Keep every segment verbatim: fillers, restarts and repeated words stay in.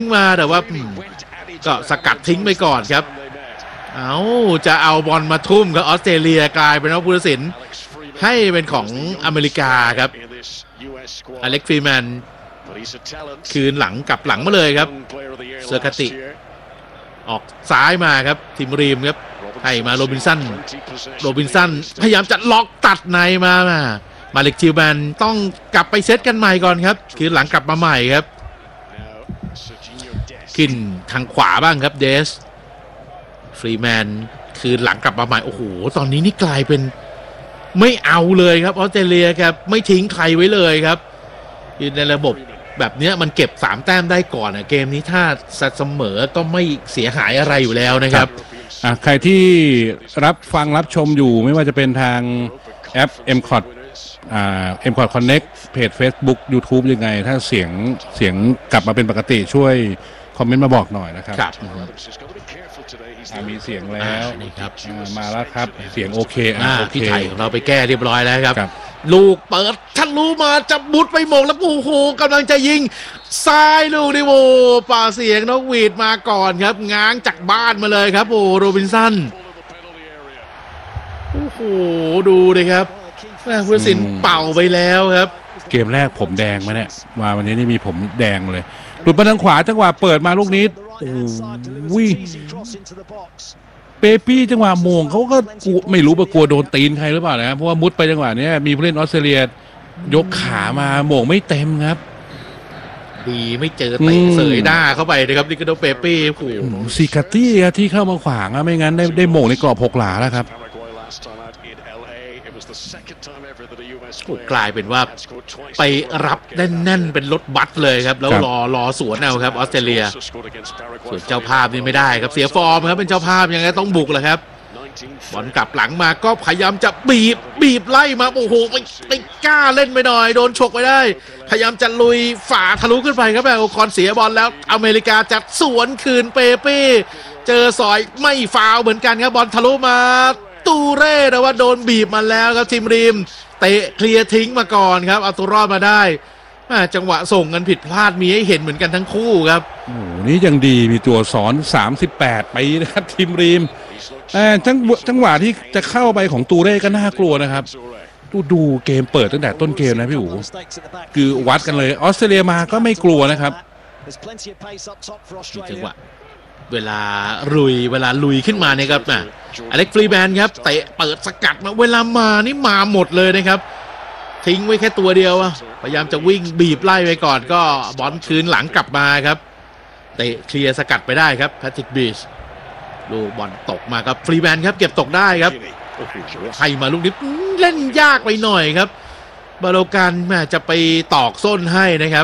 มาแต่ว่าก็สกัดทิ้งไปก่อนครับเอาจะเอาบอลมาทุ่มกับออสเตรเลียกลายเป็นว่าผู้ตัดสินให้เป็นของอเมริกาครับอเล็กซ์ ฟรีแมนคืนหลังกลับหลังมาเลยครับเซอร์คาติออกซ้ายมาครับทีมรีมครับให้มาโรบินสันโรบินสันพยายามจะล็อกตัดในมามาเล็กจิลแมนต้องกลับไปเซตกันใหม่ก่อนครับคืนหลังกลับมาใหม่ครับขึ้นทางขวาบ้างครับเดสฟรีแมนคืนหลังกลับมาใหม่โอ้โหตอนนี้นี่กลายเป็นไม่เอาเลยครับออสเตรเลียครับไม่ทิ้งใครไว้เลยครับคือในระบบแบบนี้มันเก็บสามแต้มได้ก่อนนะเกมนี้ถ้าเสมอก็ไม่เสียหายอะไรอยู่แล้วนะครับอ่ะใครที่รับฟังรับชมอยู่ไม่ว่าจะเป็นทางแอป เอ็ม คอ ที อ่า เอ็ม คอ ที Connect เพจ Facebook YouTube ยังไงถ้าเสียงเสียงกลับมาเป็นปกติช่วยคอมเมนต์มาบอกหน่อยนะครับครับมีเสียงแล้วนี่ครับมาแล้วครับเสียงโอเคอ่าพี่ไทยของเราไปแก้เรียบร้อยแล้วครับลูกเปิดทะลุมาจะบุดไปหมงแล้วโอ้โหกำลังจะยิงซ้ายลูกดิโวป่าเสียงนกหวีดมาก่อนครับง้างจากบ้านมาเลยครับโอ้โรบินสันโอ้โหดูเลยครับผู้ตัดสินเป่าไปแล้วครับเกมแรกผมแดงมาเนี่ยมาวันนี้นี่มีผมแดงเลยหลุดมาทางขวาจังหวะเปิดมาลูกนี้โอ้ยเปปี้จังหวะโมงเขาก็ไม่รู้ว่ากลัวโดนตีนใครหรือเปล่านะเพราะว่ามุดไปจังหวะนี้มีผู้เล่นออสเตรเลียยกขามาโมงไม่เต็มครับดีไม่เจอเตะเสยหน้าเข้าไปนะครับลิกาโดเปเป้โอ้โหซิกาตี้ที่เข้ามาขวางไม่งั้นได้ได้โมงในกรอบหกหลาแล้วครับกลายเป็นว่าไปรับแน่นๆเป็นรถบัสเลยครับแล้วรอรอสวนเอาครับออสเตรเลียส่วนเจ้าภาพนี่ไม่ได้ครับเสียฟอร์มครับเป็นเจ้าภาพยังไงต้องบุกแหละครับบอลกลับหลังมาก็พยายามจะบีบบีบไล่มาโอ้โหไปไปกล้าเล่นไปหน่อยโดนฉกไปได้พยายามจะลุยฝ่าทะลุขึ้นไปครับแบบโอคอนเสียบอลแล้วอเมริกาจะสวนคืนเปเป้เจอสอยไม่ฟาวเหมือนกันครับบอลทะลุมาตูเร่แต่ว่าโดนบีบมาแล้วครับทีมริมเตะเคลียร์ทิ้งมาก่อนครับเอาตัวรอดมาได้จังหวะส่งกันผิดพลาดมีให้เห็นเหมือนกันทั้งคู่ครับโอ้นี่ยังดีมีตัวสอนสามสิบแปดปีนะครับทีมริมจังจังหวะที่จะเข้าไปของตูเร่ก็น่ากลัวนะครับดูดูเกมเปิดตั้งแต่ต้นเกมนะพี่อู๋คือวัดกันเลยออสเตรเลียมาก็ไม่กลัวนะครับจังหวะเวลาลุยเวลาลุยขึ้นมาเนี่ยครับนะอเล็กซ์ ฟรีแมนครับเตะเปิดสกัดมาเวลามานี่มาหมดเลยนะครับทิ้งไว้แค่ตัวเดียวพยายามจะวิ่งบีบไล่ไปก่อนก็บอลคืนหลังกลับมาครับเตะเคลียร์สกัดไปได้ครับแพทริกบีชลูกบอลตกมาครับฟรีแมนครับเก็บตกได้ครับโอ้โหให้มาลูกนี้เล่นยากไปหน่อยครับบาโลกันแม่จะไปตอกส้นให้นะครับ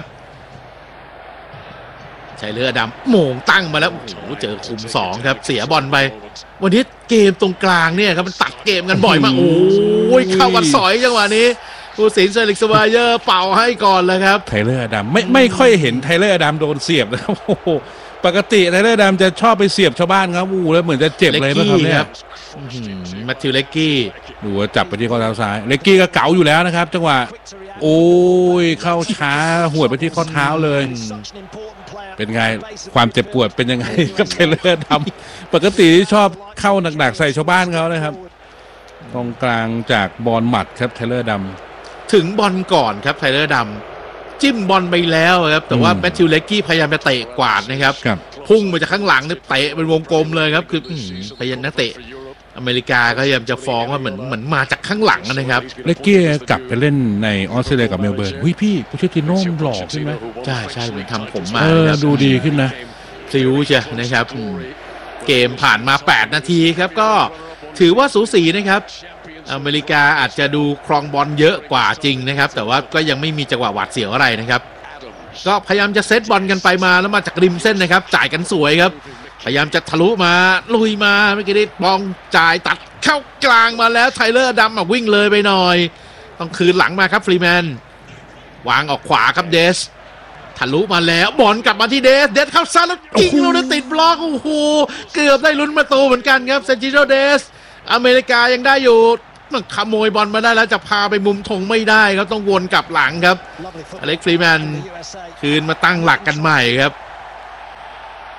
ใช้เรือดำโมงตั้งมาแล้วโอ้โหเจอคุมสองครับเสียบอลไปวันนี้เกมตรงกลางเนี่ยครับมันตัดเกมกันบ่อยมากโอ้ยเข้ากันสอยจังหวะนี้ผู้สินเซอร์ลิกสวายเยอร์เป่าให้ก่อนเลยครับไทเลอร์ดำไม่ไม่ค่อยเห็นไทเลอร์ดำโดนเสียบนะครับโอ้โหปกติไทเลอร์ดำจะชอบไปเสียบชาวบ้านครับอู้แล้วเหมือนจะเจ็บเลยนะครับเนี่ยแมทธิวเล็กกี้ดูว่าจับไปที่ข้อเท้าซ้ายเล็กกี้ก็เก๋าอยู่แล้วนะครับจังหวะโอ้ยเข้าช้าหัวไปที่ข้อเท้าเลยเป็นไงความเจ็บปวดเป็นยังไงกับไทเลอร์ดำปกติชอบเข้าหนักๆใส่ชาวบ้านเขานะครับตรงกลางจากบอลหมัดครับไทเลอร์ดำถึงบอลก่อนครับไทเลอร์ดำจิ้มบอลไปแล้วครับแต่ว่าแมทธิวเล็กกี้พยายามจะเตะกวาดนะครับพุ่งมาจากข้างหลังเนี่ยเตะเป็นวงกลมเลยครับคือพยายามนักเตะอเมริกาก็พยายามจะฟ้องว่าเหมือนเหมือนมาจากข้างหลังนะครับเล็กกี้กลับไปเล่นในออสเตรเลียกับเมลเบิร์นวิพี่ผู้ช่วยทีโน่หล่อขึ้นไหมใช่ใช่เหมือนทำผมมาดูดีขึ้นนะพลิ้วใช่นะครับเกมผ่านมาแปดนาทีครับก็ถือว่าสูสีนะครับอเมริกาอาจจะดูครองบอลเยอะกว่าจริงนะครับแต่ว่าก็ยังไม่มีจังหวะหวาดเสียวอะไรนะครับก็พยายามจะเซตบอลกันไปมาแล้วมาจากริมเส้นนะครับจ่ายกันสวยครับพยายามจะทะลุมาลุยมาเมื่อกี้นี้บอลจ่ายตัดเข้ากลางมาแล้วไทเลอร์ดำวิ่งเลยไปหน่อยต้องคืนหลังมาครับฟรีแมนวางออกขวาครับเดสทะลุมาแล้วบอลกลับมาที่เดสเดสเข้าซ้ายแล้วยิงลูกนี้ติดบล็อกโอ้โหเกือบได้ลุ้นประตูเหมือนกันครับเซนจิโรเดสอเมริกายังได้อยู่มันขโมยบอลมาได้แล้วจะพาไปมุมธงไม่ได้ครับต้องวนกลับหลังครับอเล็กซ์ ฟรีแมนคืนมาตั้งหลักกันใหม่ครับ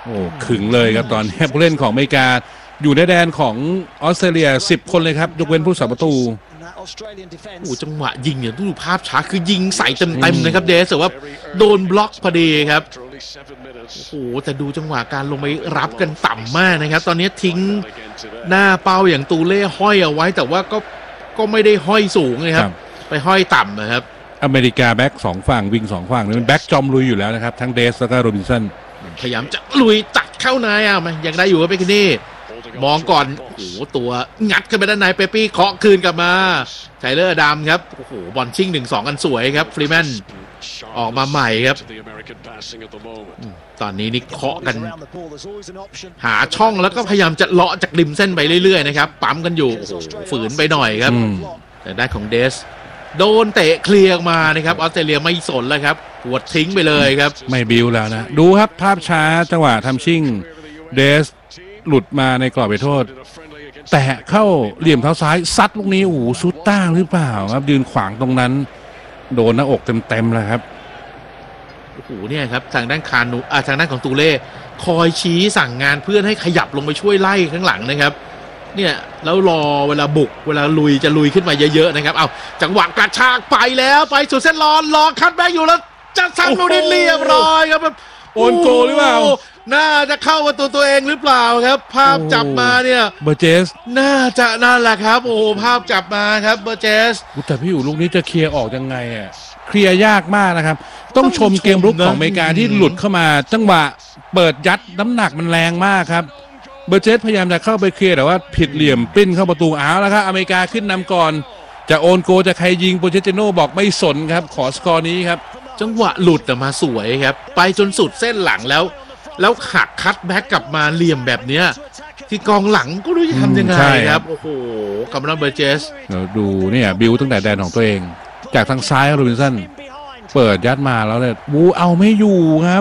โอ้ขึงเลยครับตอนนี้ผู้เล่นของอเมริกาอยู่ในแดนของออสเตรเลียสิบคนเลยครับยกเว้นผู้สาประตูโอ้จังหวะยิงเนี่ยต้องดูภาพช้าคือยิงใส่เต็มๆนะครับเดสแต่ว่าโดนบล็อกพอดีครับโอ้โหแต่ดูจังหวะการลงไปรับกันต่ำมากนะครับตอนนี้ทิ้งหน้าเป้าอย่างตูเล่ห้อยเอาไว้แต่ว่าก็ก็ไม่ได้ห้อยสูงนะครับไปห้อยต่ำนะครับอเมริกาแบ็กสองฝั่งวิงสองฝั่งนี่เป็นแบ็กจอมลุยอยู่แล้วนะครับทั้งเดสแล้วก็โรบินสันพยายามจะลุยตัดเข้าในอ่ะมันยังได้อยู่กับเบคนี่มองก่อนโอ้โหตัวงัดขึ้นไปด้านในเปปี้เคาะคืนกลับมาไทเลอร์ดำครับโอ้โหบอลชิง หนึ่งสอง กันสวยครับฟรีแมนออกมาใหม่ครับตอนนี้นี่เคาะกันหาช่องแล้วก็พยายามจะเลาะจากริมเส้นไปเรื่อยๆนะครับปั๊มกันอยู่โอ้โหฝืนไปหน่อยครับแต่ได้ของเดสโดนเตะเคลียร์มานะครับออสเตรเลียไม่สนแล้วครับหัวทิ้งไปเลยครับไม่บิวแล้วนะดูครับภาพช้าจังหวะทำชิ่งเดสหลุดมาในกรอบไปโทษแตะเข้าเหลี่ยมเท้าซ้ายซัดลูกนี้โอ้โหซุดต้าหรือเปล่าครับยืนขวางตรงนั้นโดนหน้าอกเต็มๆเลยครับโอ้โหเนี่ยครับทางด้านคานูอ่าทางด้านของตูเล่คอยชี้สั่งงานเพื่อนให้ขยับลงไปช่วยไล่ข้างหลังนะครับเนี่ยแล้วรอเวลาบุกเวลาลุยจะลุยขึ้นมาเยอะๆนะครับเอาจังหวะกระชากไปแล้วไปสุดเส้นรอนรอคัดแบ็กอยู่แล้วจะสั่งลูกนี้เรียบร้อยครับโอนโกหรือเปล่าน่าจะเข้าประตูตัวเองหรือเปล่าครับภาพจับมาเนี่ยเบอร์เจสน่าจะนั่นแหละครับโอ้ภาพจับมาครับเบอร์เจสแต่พี่อยู่ลูกนี้จะเคลียร์ออกยังไงอ่ะเคลียร์ยากมากนะครับต้องชมเกมรุกของอเมริกาที่หลุดเข้ามาจังหวะเปิดยัดน้ำหนักมันแรงมากครับเบอร์เจสพยายามจะเข้าไปเคลียร์แต่ว่าผิดเหลี่ยมปิ้นเข้าประตูเอาแล้วครับอเมริกาขึ้นนำก่อนจะโอนโกจะใครยิงโปเชติโน่บอกไม่สนครับขอสกอร์นี้ครับจังหวะหลุดแต่มาสวยครับไปจนสุดเส้นหลังแล้วแล้วหักคัตแบ็กกลับมาเหลี่ยมแบบเนี้ยที่กองหลังก็รู้จะทำยังไงครับโอ้โหกับน้องเบอร์เจสเราดูเนี่ยบิวตั้งแต่แดนของตัวเองจากทางซ้ายโรบินสันเปิดยัดมาแล้วเนี่ยบูเอาไม่อยู่ครับ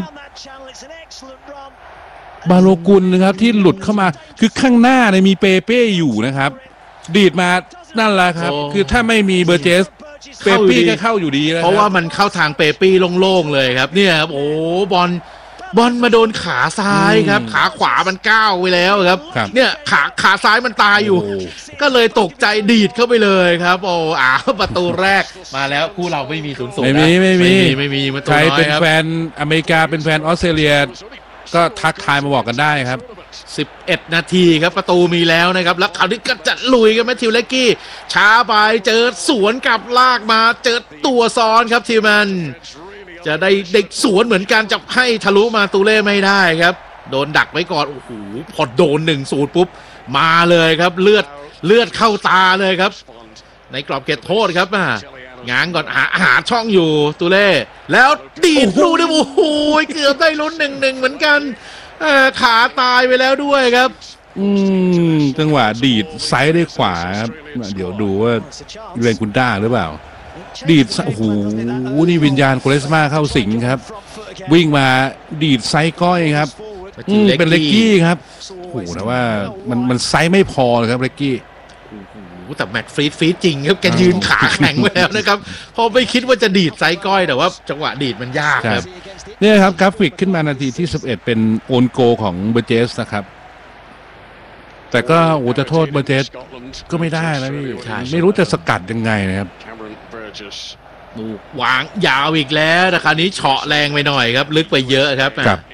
บาโลกุลนะครับที่หลุดเข้ามาคือข้างหน้าเนี่ยมีเปเป้อยู่นะครับดีดมานั่นแหละครับคือถ้าไม่มีเบอร์เจสเปปี้ก็เข้าอยู่ดีแล้วเพราะว่ามันเข้าทางเปปี้โล่งๆเลยครับเนี่ยครับโอ้บอลบอลมาโดนขาซ้ายครับขาขวามันก้าวไปแล้วครับเนี่ยขาขาซ้ายมันตายอยู่ก็เลยตกใจดีดเข้าไปเลยครับโอ้อาประตูแรกมาแล้วคู่เราไม่มีศูนย์ศูนย์ไม่มีไม่มีไม่มีใครเป็นแฟนอเมริกาเป็นแฟนออสเตรเลียก็ทักทายมาบอกกันได้ครับสิบเอ็ดนาทีครับประตูมีแล้วนะครับแล้วคราวนี้ก็จะลุยกันแมทธิวเลกกี้ช้าไปเจอสวนกลับลากมาเจอตัวซ้อนครับทีมันจะได้เด็กสวนเหมือนกันจะให้ทะลุมาตูเล่ไม่ได้ครับโดนดักไว้ก่อนโอ้โหพอโดนหนึ่งสูตรปุ๊บมาเลยครับเลือดเลือดเข้าตาเลยครับในกรอบเขตโทษครับอ่ะง้างก่อนหาหาช่องอยู่ตูเล่แล้วดีดลูกด้วยโอ้โหเกือบได้ลุ้นหนึ่งหนึ่งเหมือนกันขาตายไปแล้วด้วยครับอืมจังหวะดีดไซด์ได้ขวาครับเดี๋ยวดูว่าเรนกุนด้าหรือเปล่าดีดโอ้โหนี่วิญญาณโคเลสมาเข้าสิงครับวิ่งมาดีดไซส์ก้อยครับเป็นเล็กกี้ครับโอ้โหแต่ว่ามันมันไซส์ไม่พอเลยครับเล็กกี้แต่แมตช์ฟรีดฟรีดจริงครับแกยืนขาแข็งไว้แล้วนะครับพอไม่คิดว่าจะดีดไซส์ก้อยแต่ว่าจังหวะดีดมันยากครับนี่ครับกราฟิกขึ้นมานาทีที่สิบเอ็ดเป็นโอนโกของเบอร์เจสนะครับแต่ก็โอ้จะโทษเบอร์เจสก็ไม่ได้นะพี่ไม่รู้จะสกัดยังไงนะครับลูกวางยาวอีกแล้วแต่คราวนี้เฉาะแรงไปหน่อยครับลึกไปเยอะครับ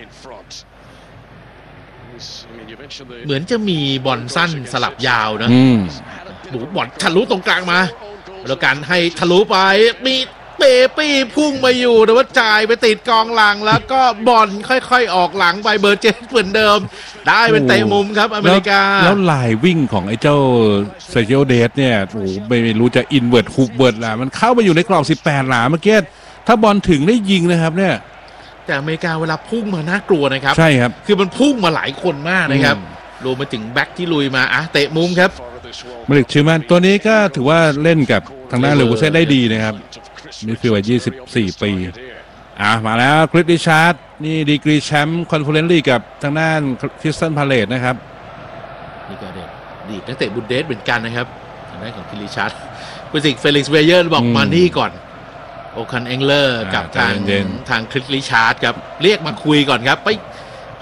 เหมือนจะมีบอลสั้นสลับยาวนะดูบอลทะลุตรงกลางมาแล้วการให้ทะลุไปมีเปปี้พุ่งมาอยู่แต่ว่าจ่ายไปติดกองหลังแล้วก็บอลค่อยๆออกหลังไปเบอร์เจสเหมือนเดิมได้เป็นเตะมุมครับอเมริกาแล้วลายวิ่งของไอ้เจ้าเซอร์จิโอเดสเนี่ยโอ้ไม่รู้จะอินเวิร์ดฮุกเวิร์ดล่ะมันเข้าไปอยู่ในกรอบสิบแปดหลาเมื่อกี้ถ้าบอลถึงได้ยิงนะครับเนี่ยแต่อเมริกาเวลาพุ่งมาน่ากลัวนะครับใช่ครับคือมันพุ่งมาหลายคนมากนะครับรวมไปถึงแบ็คที่ลุยมาอ่ะเตะมุมครับมาลิกชิมันตัวนี้ก็ถือว่าเล่นกับทางด้านเลวูเซ่ได้ดีนะครับมิดฟิลด์ยี่สิบสี่ปีอ่ะมาแล้วคริสติชาร์ดนี่ดีกรีแชมป์คอนเฟอเรนซ์ลีกกับทางด้านคริสตันพาเลตนะครับนี่ก็เด็ดดีนักเตะบุนเดสเหมือนกันนะครับทางด้านของคริสติชาร์ดฟิสิกเฟลิกซ์เวเยอร์บอกมานี่ก่อนโอคันเอ็งเลอร์กับทางทางคริสติชาร์ดครับเรียกมาคุยก่อนครับไป